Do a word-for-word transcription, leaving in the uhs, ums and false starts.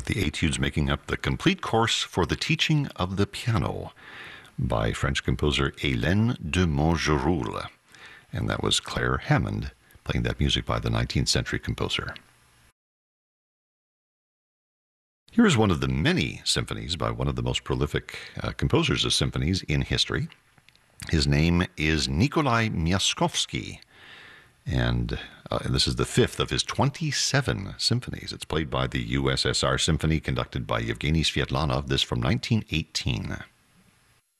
the etudes making up the complete course for the teaching of the piano by French composer Hélène de Montgeroul. And that was Claire Hammond playing that music by the nineteenth century composer. Here is one of the many symphonies by one of the most prolific uh, composers of symphonies in history. His name is Nikolai Myaskovsky, and uh, this is the fifth of his twenty-seven symphonies. It's played by the U S S R Symphony, conducted by Yevgeny Sviatlanov, this from nineteen eighteen.